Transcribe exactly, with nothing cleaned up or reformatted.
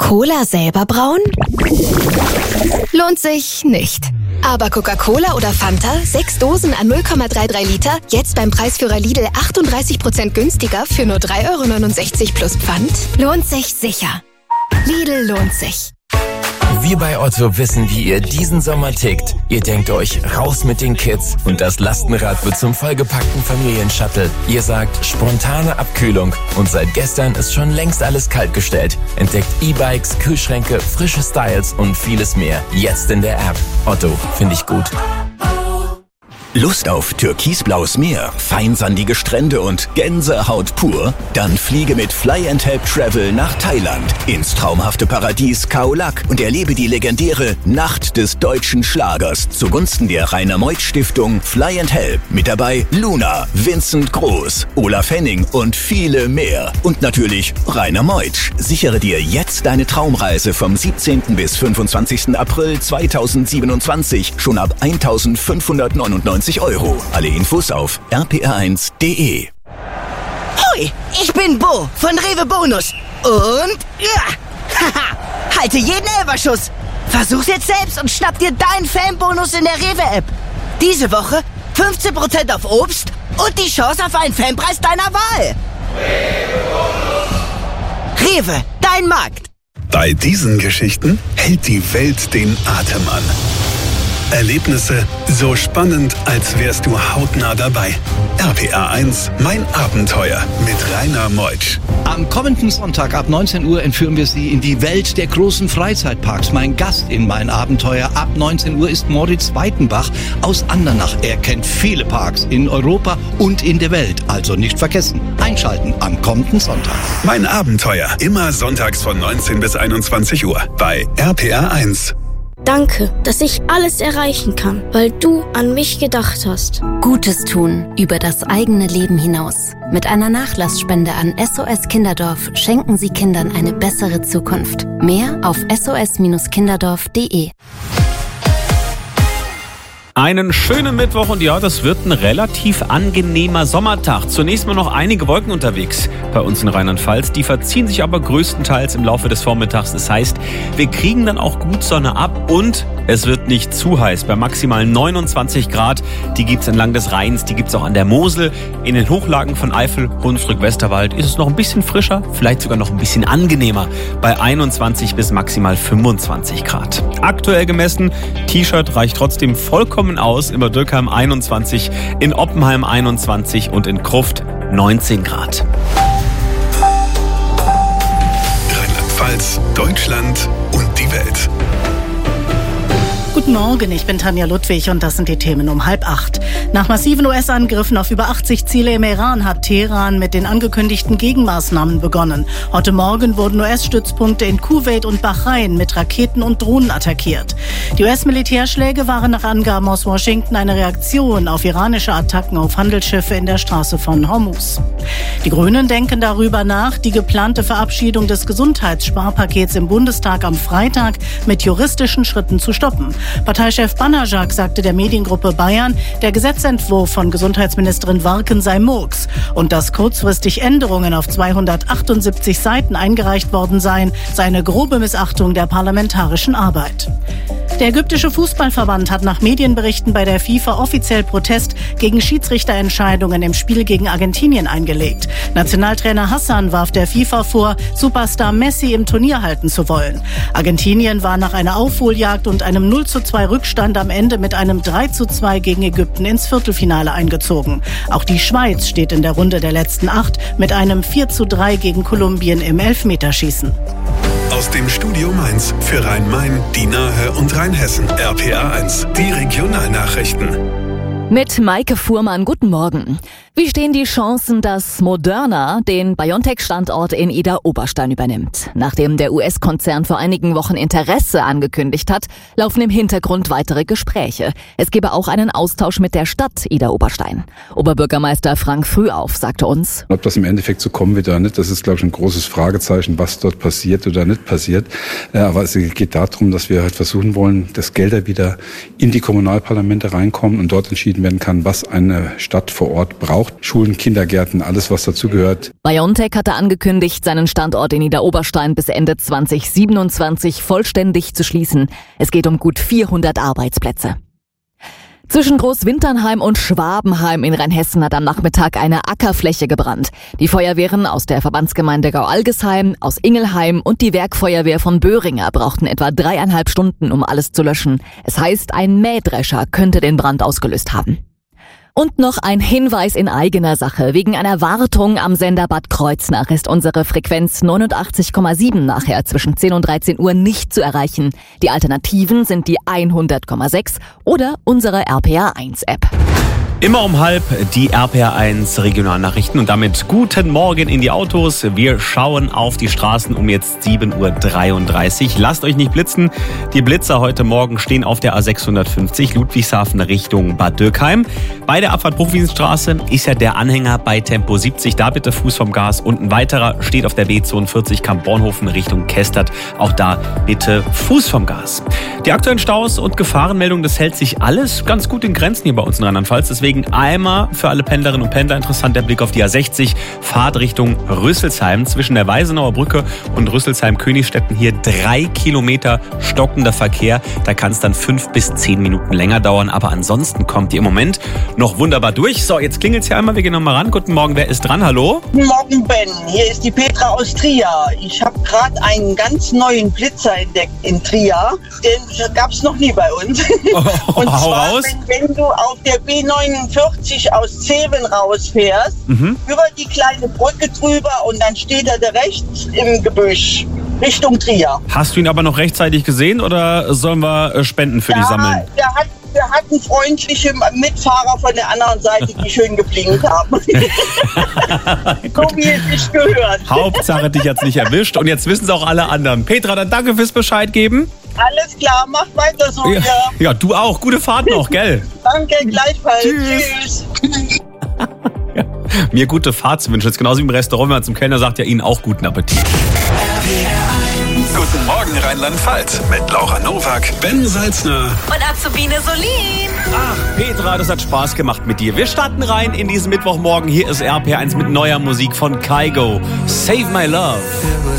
Cola selber brauen? Lohnt sich nicht. Aber Coca-Cola oder Fanta, sechs Dosen an null Komma dreiunddreißig Liter, jetzt beim Preisführer Lidl achtunddreißig Prozent günstiger für nur drei Euro neunundsechzig plus Pfand? Lohnt sich sicher. Lidl lohnt sich. Wir bei Otto wissen, wie ihr diesen Sommer tickt. Ihr denkt euch, raus mit den Kids und das Lastenrad wird zum vollgepackten Familienshuttle. Ihr sagt, spontane Abkühlung und seit gestern ist schon längst alles kaltgestellt. Entdeckt E-Bikes, Kühlschränke, frische Styles und vieles mehr. Jetzt in der App. Otto, finde ich gut. Lust auf türkisblaues Meer, feinsandige Strände und Gänsehaut pur? Dann fliege mit Fly and Help Travel nach Thailand ins traumhafte Paradies Khao Lak und erlebe die legendäre Nacht des deutschen Schlagers zugunsten der Rainer Meuth Stiftung Fly and Help. Mit dabei Luna, Vincent Groß, Olaf Henning und viele mehr. Und natürlich Rainer Meuth. Sichere dir jetzt deine Traumreise vom siebzehnten bis fünfundzwanzigsten April zweitausendsiebenundzwanzig schon ab eintausendfünfhundertneunundneunzig Euro. Alle Infos auf r p r eins punkt d e. Hoi, ich bin Bo von Rewe Bonus. Und ja, haha, halte jeden Elferschuss. Versuch's jetzt selbst und schnapp dir deinen Fanbonus in der Rewe-App. Diese Woche fünfzehn Prozent auf Obst und die Chance auf einen Fanpreis deiner Wahl. Rewe, dein Markt. Bei diesen Geschichten hält die Welt den Atem an. Erlebnisse so spannend, als wärst du hautnah dabei. R P R eins, mein Abenteuer mit Rainer Meuth. Am kommenden Sonntag ab neunzehn Uhr entführen wir Sie in die Welt der großen Freizeitparks. Mein Gast in mein Abenteuer ab neunzehn Uhr ist Moritz Weitenbach aus Andernach. Er kennt viele Parks in Europa und in der Welt. Also nicht vergessen, einschalten am kommenden Sonntag. Mein Abenteuer, immer sonntags von neunzehn bis einundzwanzig Uhr bei R P R eins. Danke, dass ich alles erreichen kann, weil du an mich gedacht hast. Gutes tun über das eigene Leben hinaus. Mit einer Nachlassspende an S O S Kinderdorf schenken Sie Kindern eine bessere Zukunft. Mehr auf s o s kinderdorf punkt d e. Einen schönen Mittwoch und ja, das wird ein relativ angenehmer Sommertag. Zunächst mal noch einige Wolken unterwegs bei uns in Rheinland-Pfalz. Die verziehen sich aber größtenteils im Laufe des Vormittags. Das heißt, wir kriegen dann auch gut Sonne ab und es wird nicht zu heiß. Bei maximal neunundzwanzig Grad, die gibt's entlang des Rheins, die gibt's auch an der Mosel. In den Hochlagen von Eifel, Hunsrück, Westerwald ist es noch ein bisschen frischer, vielleicht sogar noch ein bisschen angenehmer. Bei einundzwanzig bis maximal fünfundzwanzig Grad. Aktuell gemessen, T-Shirt reicht trotzdem vollkommen aus. In Bad Dürkheim einundzwanzig, in Oppenheim einundzwanzig und in Kruft neunzehn Grad. Rheinland-Pfalz, Deutschland und die Welt. Guten Morgen, ich bin Tanja Ludwig und das sind die Themen um halb acht. Nach massiven U S-Angriffen auf über achtzig Ziele im Iran hat Teheran mit den angekündigten Gegenmaßnahmen begonnen. Heute Morgen wurden U S-Stützpunkte in Kuwait und Bahrain mit Raketen und Drohnen attackiert. Die U S-Militärschläge waren nach Angaben aus Washington eine Reaktion auf iranische Attacken auf Handelsschiffe in der Straße von Hormuz. Die Grünen denken darüber nach, die geplante Verabschiedung des Gesundheitssparpakets im Bundestag am Freitag mit juristischen Schritten zu stoppen. Parteichef Banajak sagte der Mediengruppe Bayern, der Gesetzentwurf von Gesundheitsministerin Warken sei Murks und dass kurzfristig Änderungen auf zweihundertachtundsiebzig Seiten eingereicht worden seien, sei eine grobe Missachtung der parlamentarischen Arbeit. Der ägyptische Fußballverband hat nach Medienberichten bei der FIFA offiziell Protest gegen Schiedsrichterentscheidungen im Spiel gegen Argentinien eingelegt. Nationaltrainer Hassan warf der FIFA vor, Superstar Messi im Turnier halten zu wollen. Argentinien war nach einer Aufholjagd und einem null zu zwei Rückstand am Ende mit einem drei zu zwei gegen Ägypten ins Viertelfinale eingezogen. Auch die Schweiz steht in der Runde der letzten acht mit einem vier zu drei gegen Kolumbien im Elfmeterschießen. Aus dem Studio Mainz für Rhein-Main, die Nahe und Rheinhessen. R P R eins, die Regionalnachrichten. Mit Maike Fuhrmann, guten Morgen. Wie stehen die Chancen, dass Moderna den BioNTech-Standort in Idar-Oberstein übernimmt? Nachdem der U S-Konzern vor einigen Wochen Interesse angekündigt hat, laufen im Hintergrund weitere Gespräche. Es gebe auch einen Austausch mit der Stadt Idar-Oberstein. Oberbürgermeister Frank Frühauf sagte uns: Ob das im Endeffekt so kommen wird oder nicht, das ist, glaube ich, ein großes Fragezeichen, was dort passiert oder nicht passiert. Aber es geht darum, dass wir halt versuchen wollen, dass Gelder wieder in die Kommunalparlamente reinkommen und dort entschieden angeboten werden kann, was eine Stadt vor Ort braucht. Schulen, Kindergärten, alles was dazugehört. BioNTech hatte angekündigt, seinen Standort in Niederoberstein bis Ende zwanzig siebenundzwanzig vollständig zu schließen. Es geht um gut vierhundert Arbeitsplätze. Zwischen Großwinternheim und Schwabenheim in Rheinhessen hat am Nachmittag eine Ackerfläche gebrannt. Die Feuerwehren aus der Verbandsgemeinde Gau-Algesheim, aus Ingelheim und die Werkfeuerwehr von Böhringer brauchten etwa dreieinhalb Stunden, um alles zu löschen. Es heißt, ein Mähdrescher könnte den Brand ausgelöst haben. Und noch ein Hinweis in eigener Sache. Wegen einer Wartung am Sender Bad Kreuznach ist unsere Frequenz neunundachtzig Komma sieben nachher zwischen zehn und dreizehn Uhr nicht zu erreichen. Die Alternativen sind die hundert Komma sechs oder unsere R P R eins App. Immer um halb die R P R eins Regionalnachrichten und damit guten Morgen in die Autos. Wir schauen auf die Straßen um jetzt sieben Uhr dreiunddreißig. Lasst euch nicht blitzen. Die Blitzer heute Morgen stehen auf der A sechshundertfünfzig Ludwigshafen Richtung Bad Dürkheim. Bei der Abfahrt Bruchwiesenstraße ist ja der Anhänger bei Tempo siebzig. Da bitte Fuß vom Gas. Und ein weiterer steht auf der B zweiundvierzig Kamp-Bornhofen Richtung Kestert. Auch da bitte Fuß vom Gas. Die aktuellen Staus und Gefahrenmeldungen, das hält sich alles ganz gut in Grenzen hier bei uns in Rheinland-Pfalz. Deswegen einmal für alle Pendlerinnen und Pendler interessant der Blick auf die A sechzig, Fahrt Richtung Rüsselsheim. Zwischen der Weisenauer Brücke und Rüsselsheim-Königstetten hier drei Kilometer stockender Verkehr. Da kann es dann fünf bis zehn Minuten länger dauern, aber ansonsten kommt ihr im Moment noch wunderbar durch. So, jetzt klingelt es hier einmal, wir gehen nochmal ran. Guten Morgen, wer ist dran? Hallo? Guten Morgen, Ben. Hier ist die Petra aus Trier. Ich habe gerade einen ganz neuen Blitzer entdeckt in Trier. Den gab es noch nie bei uns. Oh, und hau zwar, raus. Wenn, wenn du auf der B neunundvierzig aus Zeven rausfährst, Mhm. über die kleine Brücke drüber und dann steht er da rechts im Gebüsch Richtung Trier. Hast du ihn aber noch rechtzeitig gesehen oder sollen wir äh, Spenden für ja, die sammeln? Der hat, der hat einen freundlichen Mitfahrer von der anderen Seite, die schön geblinkt haben. So wie es sich gehört. Hauptsache, dich hat's nicht erwischt. Und jetzt wissen es auch alle anderen. Petra, dann danke fürs Bescheid geben. Alles klar, macht weiter so. Ja, ja, du auch. Gute Fahrt noch, gell? Danke, gleichfalls. Tschüss. Tschüss. Mir gute Fahrt zu wünschen. Das ist genauso wie im Restaurant, wenn man zum Kellner sagt, ja Ihnen auch guten Appetit. Guten Morgen Rheinland-Pfalz mit Laura Nowak, Ben Salzner und Azubine Solin. Ach, Petra, das hat Spaß gemacht mit dir. Wir starten rein in diesen Mittwochmorgen. Hier ist R P R eins mit neuer Musik von Kygo. Save My Love.